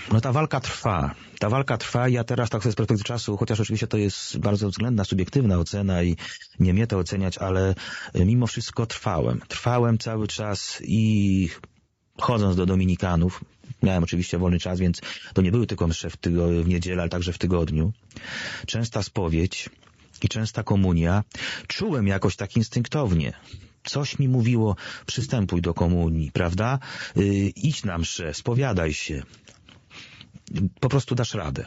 No ta walka trwa. Ta walka trwa i ja teraz tak sobie z perspektywy czasu, chociaż oczywiście to jest bardzo względna, subiektywna ocena i nie mnie to oceniać, ale mimo wszystko trwałem. Trwałem cały czas i chodząc do dominikanów, miałem oczywiście wolny czas, więc to nie były tylko msze w niedzielę, ale także w tygodniu. Częsta spowiedź i częsta komunia. Czułem jakoś tak instynktownie. Coś mi mówiło, przystępuj do komunii, prawda? Idź na mszę, spowiadaj się. Po prostu dasz radę.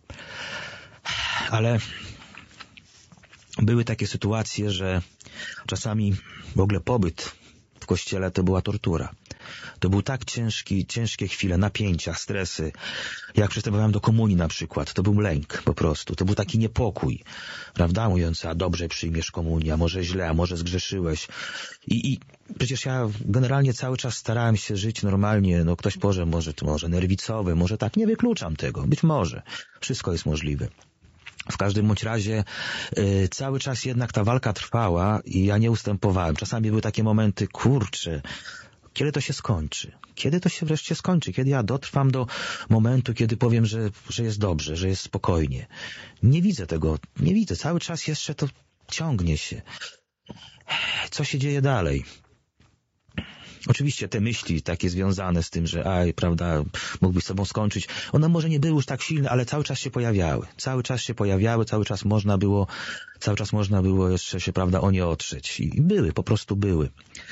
Ale były takie sytuacje, że czasami w ogóle pobyt w kościele to była tortura. To był tak ciężkie chwile, napięcia, stresy. Jak przystępowałem do komunii na przykład, to był lęk po prostu. To był taki niepokój, prawda? Mówiąc, a dobrze przyjmiesz komunię, a może źle, a może zgrzeszyłeś. I przecież ja generalnie cały czas starałem się żyć normalnie. No ktoś powie, może nerwicowy, może tak. Nie wykluczam tego. Być może. Wszystko jest możliwe. W każdym bądź razie cały czas jednak ta walka trwała i ja nie ustępowałem. Czasami były takie momenty, kurczę, kiedy to się skończy? Kiedy to się wreszcie skończy? Kiedy ja dotrwam do momentu, kiedy powiem, że jest dobrze, że jest spokojnie? Nie widzę tego. Nie widzę. Cały czas jeszcze to ciągnie się. Co się dzieje dalej? Oczywiście te myśli takie związane z tym, że prawda, mógłbyś z sobą skończyć, one może nie były już tak silne, ale cały czas się pojawiały. Cały czas można było jeszcze się, prawda, o nie otrzeć. I były, po prostu były.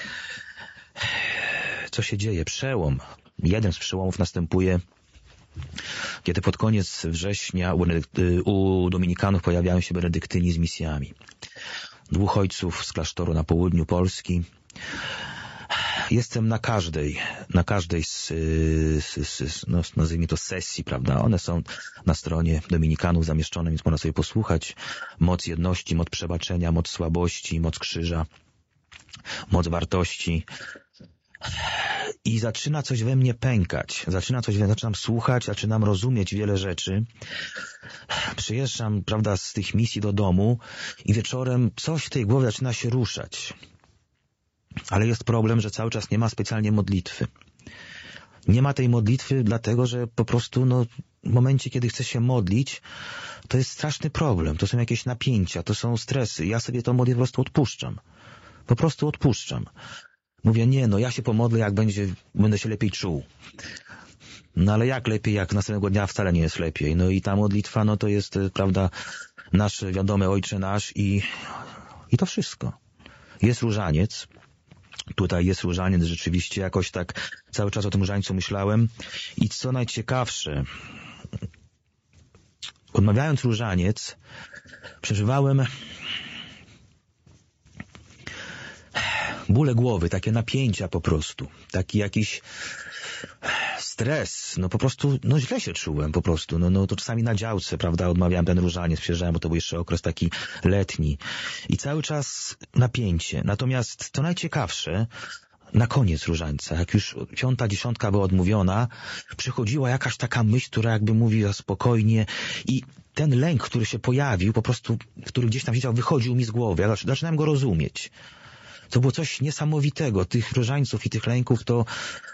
Co się dzieje? Przełom. Jeden z przełomów następuje, kiedy pod koniec września u dominikanów pojawiają się benedyktyni z misjami. 2 ojców z klasztoru na południu Polski. Jestem na każdej nazwijmy to sesji, prawda? One są na stronie dominikanów zamieszczone, więc można sobie posłuchać. Moc jedności, moc przebaczenia, moc słabości, moc krzyża, moc wartości. I zaczyna coś we mnie pękać. Zaczynam słuchać, zaczynam rozumieć wiele rzeczy. Przyjeżdżam, prawda, z tych misji do domu i wieczorem coś w tej głowie zaczyna się ruszać. Ale jest problem, że cały czas nie ma specjalnie modlitwy. Nie ma tej modlitwy dlatego, że po prostu w momencie, kiedy chcę się modlić, to jest straszny problem. To są jakieś napięcia, to są stresy. Ja sobie to modlitwę po prostu odpuszczam. Po prostu odpuszczam. Mówię, ja się pomodlę, jak będę się lepiej czuł. No ale jak lepiej, jak następnego dnia wcale nie jest lepiej. No i ta modlitwa, to jest, prawda, nasz wiadomy Ojcze Nasz i to wszystko. Jest różaniec. Tutaj jest różaniec, rzeczywiście jakoś tak cały czas o tym różańcu myślałem. I co najciekawsze, odmawiając różaniec, przeżywałem bóle głowy, takie napięcia po prostu, taki jakiś stres, po prostu, źle się czułem po prostu, to czasami na działce, prawda, odmawiałem ten różaniec, przyjeżdżałem, bo to był jeszcze okres taki letni i cały czas napięcie. Natomiast to najciekawsze, na koniec różańca, jak już 5., 10. była odmówiona, przychodziła jakaś taka myśl, która jakby mówiła spokojnie i ten lęk, który się pojawił, po prostu, który gdzieś tam siedział, wychodził mi z głowy, ja zaczynałem go rozumieć. To było coś niesamowitego. Tych różańców i tych lęków to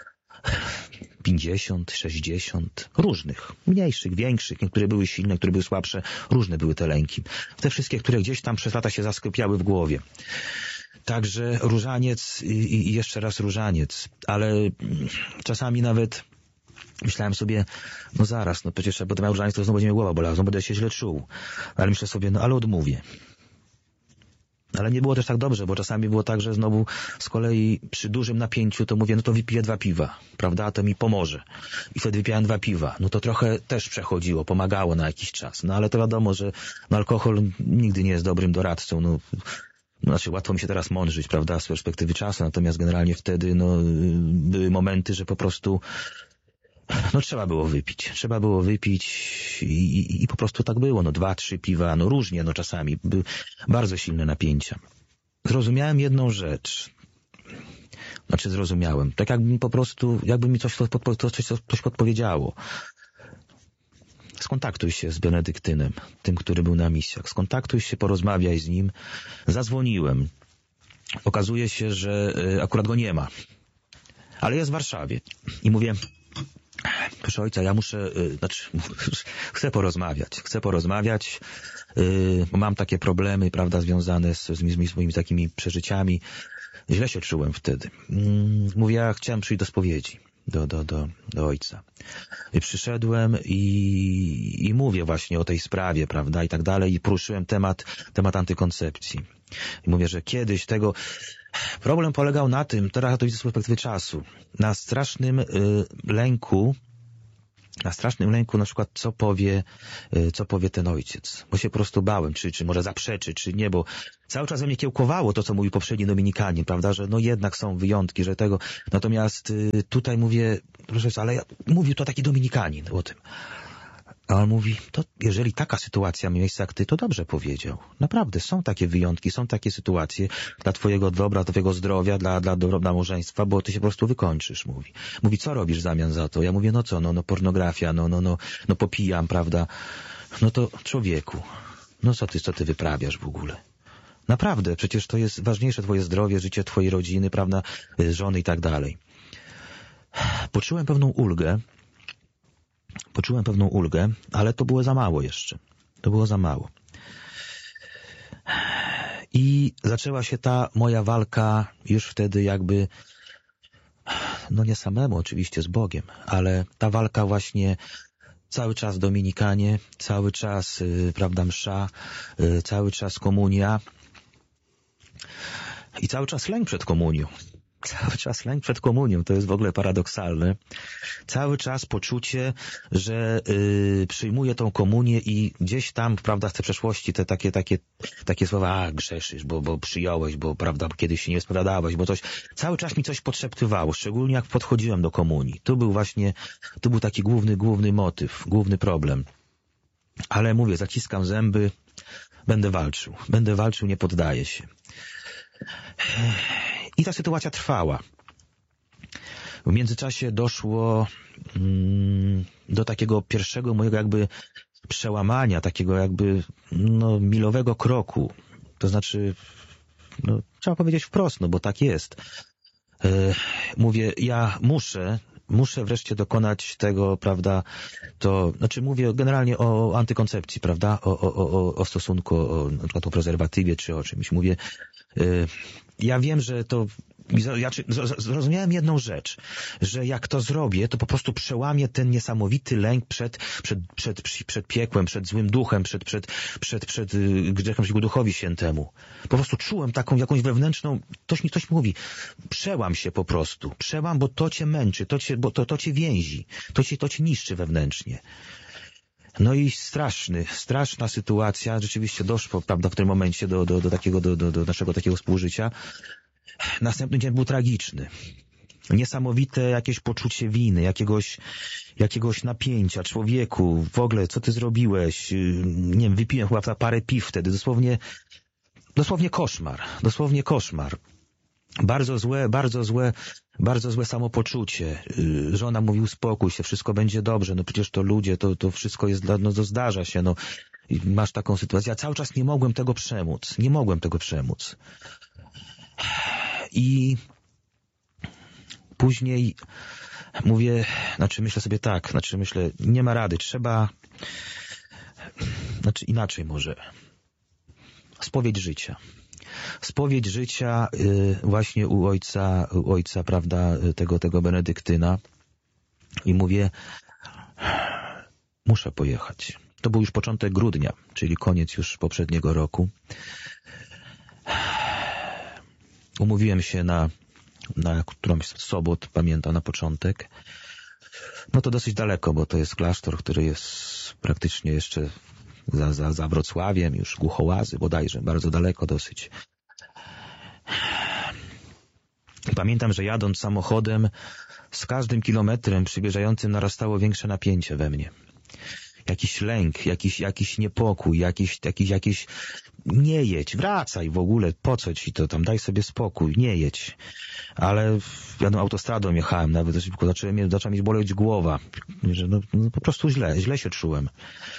50, 60, różnych, mniejszych, większych, niektóre były silne, niektóre były słabsze, różne były te lęki. Te wszystkie, które gdzieś tam przez lata się zasklepiały w głowie. Także różaniec i jeszcze raz różaniec, ale czasami nawet myślałem sobie, zaraz, przecież jak będę miał różaniec, to znowu będzie mnie głowa bolała, znowu będę się źle czuł. Ale myślę sobie, ale odmówię. Ale nie było też tak dobrze, bo czasami było tak, że znowu z kolei przy dużym napięciu to mówię, to wypiję 2 piwa, prawda, to mi pomoże. I wtedy wypijałem 2 piwa. To trochę też przechodziło, pomagało na jakiś czas. Ale to wiadomo, że alkohol nigdy nie jest dobrym doradcą. Łatwo mi się teraz mądrzyć, prawda, z perspektywy czasu, natomiast generalnie wtedy, były momenty, że po prostu trzeba było wypić i po prostu tak było, 2, 3 piwa, różnie, czasami, były bardzo silne napięcia. Zrozumiałem jedną rzecz, tak jakbym po prostu, jakby mi coś podpowiedziało. Skontaktuj się z benedyktynem, tym, który był na misjach, skontaktuj się, porozmawiaj z nim. Zadzwoniłem. Okazuje się, że akurat go nie ma, ale jest w Warszawie. I mówię, proszę ojca, ja muszę, chcę porozmawiać, bo mam takie problemy, prawda, związane z moimi takimi przeżyciami. Źle się czułem wtedy. Mówię, ja chciałem przyjść do spowiedzi, do ojca. I przyszedłem i mówię właśnie o tej sprawie, prawda, i tak dalej, i poruszyłem temat antykoncepcji. I mówię, że kiedyś tego... Problem polegał na tym, teraz to widzę z perspektywy czasu, na strasznym lęku, na przykład co powie ten ojciec, bo się po prostu bałem, czy może zaprzeczy, czy nie, bo cały czas we mnie kiełkowało to, co mówił poprzedni dominikanin, prawda, że no jednak są wyjątki, że tego, natomiast tutaj mówię, proszę, ale mówił to taki dominikanin o tym. A on mówi, to jeżeli taka sytuacja ma miejsce jak ty, to dobrze powiedział. Naprawdę, są takie wyjątki, są takie sytuacje dla twojego dobra, twojego zdrowia, dla dobra małżeństwa, bo ty się po prostu wykończysz, mówi. Mówi, co robisz w zamian za to? Ja mówię, no co, no pornografia, no popijam, prawda? No to człowieku, no co ty wyprawiasz w ogóle? Naprawdę, przecież to jest ważniejsze twoje zdrowie, życie twojej rodziny, prawda, żony i tak dalej. Poczułem pewną ulgę, ale to było za mało jeszcze. To było za mało. I zaczęła się ta moja walka już wtedy jakby, no nie samemu oczywiście z Bogiem, ale ta walka właśnie cały czas dominikanie, cały czas, prawda, msza, cały czas komunia i cały czas lęk przed komunią. Cały czas lęk przed komunią, to jest w ogóle paradoksalne. Cały czas poczucie, że przyjmuję tą komunię i gdzieś tam, prawda, w tej przeszłości te takie słowa, grzeszysz, bo przyjąłeś, bo, prawda, kiedyś się nie spowiadałeś, bo coś. Cały czas mi coś podszeptywało, szczególnie jak podchodziłem do komunii. To był taki główny motyw, główny problem. Ale mówię, zaciskam zęby, będę walczył, nie poddaję się. I ta sytuacja trwała. W międzyczasie doszło do takiego pierwszego mojego jakby przełamania, takiego jakby milowego kroku. To znaczy, trzeba powiedzieć wprost, bo tak jest. Mówię, ja muszę wreszcie dokonać tego, prawda, to, znaczy mówię generalnie o antykoncepcji, prawda, o stosunku, na przykład o prezerwatywie, czy o czymś. Mówię, ja wiem, że to, ja zrozumiałem jedną rzecz, że jak to zrobię, to po prostu przełamię ten niesamowity lęk przed piekłem, przed złym duchem, przed grzechem przeciwko Duchowi Świętemu. Po prostu czułem taką jakąś wewnętrzną, ktoś mi mówi, przełam się po prostu, bo to cię męczy, to cię więzi, to cię niszczy wewnętrznie. No i straszna sytuacja, rzeczywiście doszło, prawda, w tym momencie do naszego takiego współżycia. Następny dzień był tragiczny. Niesamowite jakieś poczucie winy, jakiegoś napięcia. Człowieku, w ogóle, co ty zrobiłeś? Nie wiem, wypiłem chyba parę piw wtedy. Dosłownie koszmar. Bardzo złe samopoczucie. Żona mówi, uspokój się, wszystko będzie dobrze, no przecież to ludzie, to wszystko jest, to zdarza się, i masz taką sytuację. Ja cały czas nie mogłem tego przemóc. I później mówię, myślę, nie ma rady, trzeba, inaczej może, spowiedź życia właśnie u ojca, prawda, tego benedyktyna, i mówię, muszę pojechać. To był już początek grudnia, czyli koniec już poprzedniego roku. Umówiłem się na którąś z sobot, pamiętam, na początek. No to dosyć daleko, bo to jest klasztor, który jest praktycznie jeszcze za Wrocławiem, już Głuchołazy bodajże, bardzo daleko dosyć. Pamiętam, że jadąc samochodem, z każdym kilometrem przybliżającym narastało większe napięcie we mnie. Jakiś lęk, jakiś niepokój, jakiś nie jedź, wracaj w ogóle, po co ci to tam, daj sobie spokój, nie jedź. Ale ja autostradą jechałem, nawet zaczęła mi boleć głowa, że po prostu źle się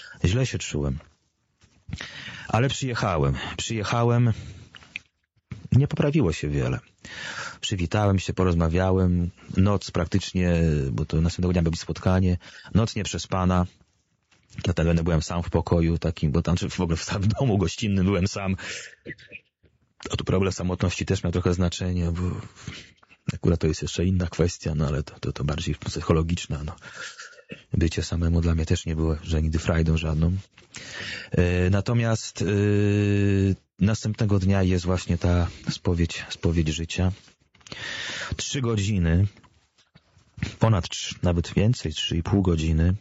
czułem. Ale przyjechałem. Nie poprawiło się wiele. Przywitałem się, porozmawiałem. Noc praktycznie, bo to następnego dnia było spotkanie. Noc nieprzespana. Dlatego byłem sam w pokoju takim, bo tam w ogóle w domu gościnnym byłem sam. A tu problem samotności też miał trochę znaczenie, bo akurat to jest jeszcze inna kwestia, no ale to bardziej psychologiczna. No. Bycie samemu dla mnie też nie było, że nigdy frajdą żadną. Natomiast następnego dnia jest właśnie ta spowiedź życia. 3 godziny, ponad 3, nawet więcej, 3,5 godziny.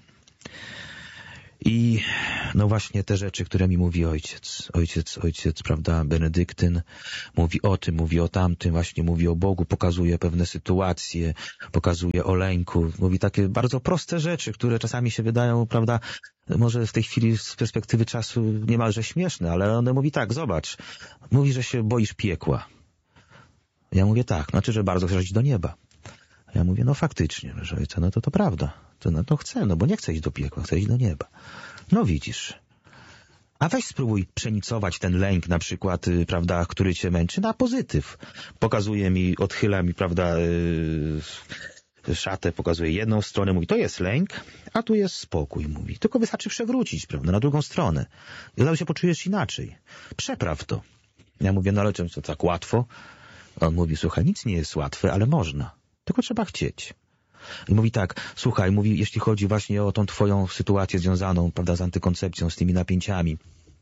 I no właśnie te rzeczy, które mi mówi ojciec, prawda, Benedyktyn, mówi o tym, mówi o tamtym, właśnie mówi o Bogu, pokazuje pewne sytuacje, pokazuje o lęku, mówi takie bardzo proste rzeczy, które czasami się wydają, prawda, może w tej chwili z perspektywy czasu niemalże śmieszne, ale on mówi tak, zobacz, mówi, że się boisz piekła. Ja mówię tak, znaczy, że bardzo chcesz iść do nieba. Ja mówię, no faktycznie, że no to prawda. To chcę, no bo nie chcę iść do piekła, chcę iść do nieba. No widzisz. A weź spróbuj przenicować ten lęk na przykład, prawda, który cię męczy, na pozytyw. Pokazuje mi, odchyla mi, prawda, szatę, pokazuje jedną stronę, mówi, to jest lęk, a tu jest spokój, mówi. Tylko wystarczy przewrócić, prawda, na drugą stronę. I od razu się poczujesz inaczej. Przepraw to. Ja mówię, no ale czym to tak łatwo? On mówi, słuchaj, nic nie jest łatwe, ale można. Tylko trzeba chcieć. I mówi tak, słuchaj, mówi, jeśli chodzi właśnie o tą twoją sytuację związaną, prawda, z antykoncepcją, z tymi napięciami.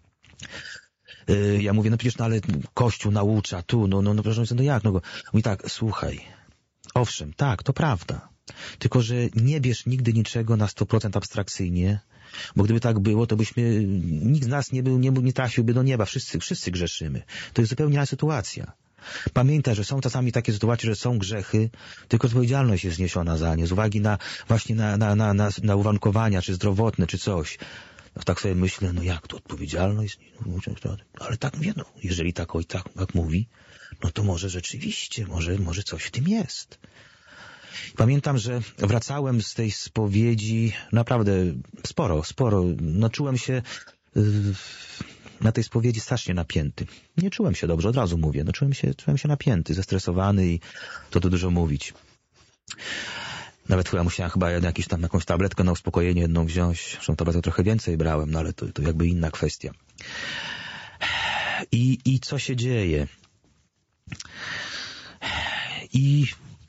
Ja mówię, no przecież, no ale Kościół naucza, tu, no proszę, no jak, no. Mówi tak, słuchaj, owszem, tak, to prawda. Tylko, że nie bierz nigdy niczego na 100% abstrakcyjnie, bo gdyby tak było, to byśmy, nikt z nas nie trafiłby do nieba, wszyscy grzeszymy. To jest zupełnie inna sytuacja. Pamiętaj, że są czasami takie sytuacje, że są grzechy, tylko odpowiedzialność jest zniesiona za nie, z uwagi na właśnie na uwarunkowania, czy zdrowotne, czy coś. No, tak sobie myślę, no jak to odpowiedzialność? Ale tak mówię, no jeżeli tak mówi, no to może rzeczywiście, może coś w tym jest. Pamiętam, że wracałem z tej spowiedzi naprawdę sporo. No czułem się na tej spowiedzi strasznie napięty. Nie czułem się dobrze, od razu mówię. No czułem się napięty, zestresowany i to dużo mówić. Nawet chyba musiałem jakąś tabletkę na uspokojenie jedną wziąć. Zresztą tabletkę trochę więcej brałem, no ale to jakby inna kwestia. I co się dzieje? I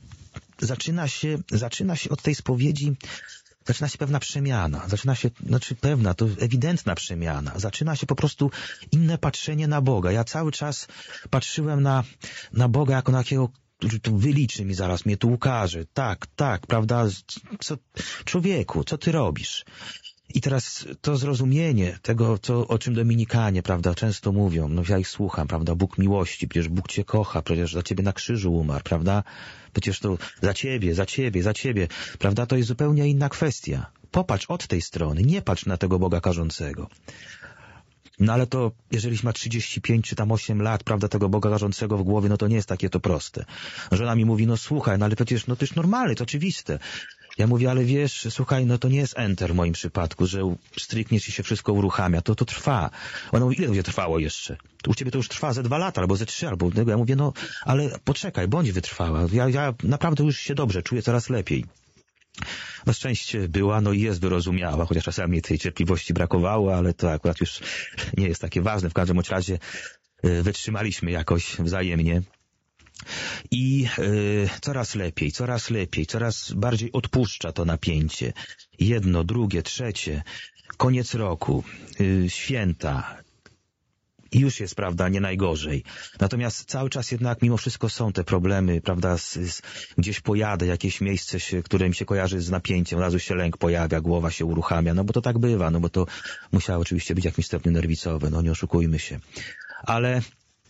zaczyna się od tej spowiedzi, zaczyna się pewna przemiana, to ewidentna przemiana. Zaczyna się po prostu inne patrzenie na Boga. Ja cały czas patrzyłem na Boga jako na jakiego, to wyliczy mi zaraz, mnie tu ukaże. Tak, prawda, człowieku, co ty robisz? I teraz to zrozumienie tego, o czym Dominikanie, prawda, często mówią, no ja ich słucham, prawda, Bóg miłości, przecież Bóg cię kocha, przecież za ciebie na krzyżu umarł, prawda, przecież to za ciebie, prawda, to jest zupełnie inna kwestia. Popatrz od tej strony, nie patrz na tego Boga karzącego. No ale to, jeżeli ma 35 czy tam 8 lat, prawda, tego Boga karzącego w głowie, no to nie jest takie to proste. Żona mi mówi, no słuchaj, no ale przecież, no to jest normalne, to oczywiste. Ja mówię, ale wiesz, słuchaj, no to nie jest enter w moim przypadku, że strykniesz i się wszystko uruchamia. To trwa. Ona mówi, ile to będzie trwało jeszcze? U ciebie to już trwa ze 2 lata, albo ze 3, albo... Ja mówię, no, ale poczekaj, bądź wytrwała. Ja naprawdę już się dobrze czuję, coraz lepiej. Na szczęście była, no i jest wyrozumiała, chociaż czasami tej cierpliwości brakowało, ale to akurat już nie jest takie ważne. W każdym razie wytrzymaliśmy jakoś wzajemnie. I coraz lepiej, coraz bardziej odpuszcza to napięcie. Jedno, drugie, trzecie, koniec roku, święta. I już jest, prawda, nie najgorzej. Natomiast cały czas jednak mimo wszystko są te problemy, prawda, gdzieś pojadę, jakieś miejsce, które mi się kojarzy z napięciem, od razu się lęk pojawia, głowa się uruchamia, no bo to tak bywa, no bo to musiało oczywiście być w jakimś stopniu nerwicowe, no nie oszukujmy się. Ale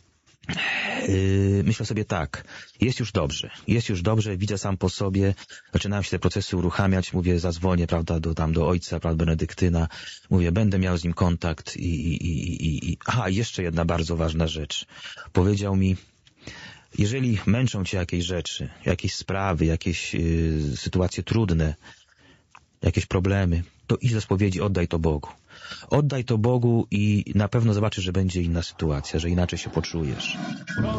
myślę sobie tak, jest już dobrze, widzę sam po sobie, zaczynają się te procesy uruchamiać, mówię, zadzwonię, prawda, do ojca, prawda, Benedyktyna, mówię, będę miał z nim kontakt Aha, jeszcze jedna bardzo ważna rzecz. Powiedział mi, jeżeli męczą cię jakieś rzeczy, jakieś sprawy, jakieś sytuacje trudne, jakieś problemy, to idź do spowiedzi, oddaj to Bogu. Oddaj to Bogu i na pewno zobaczysz, że będzie inna sytuacja, że inaczej się poczujesz.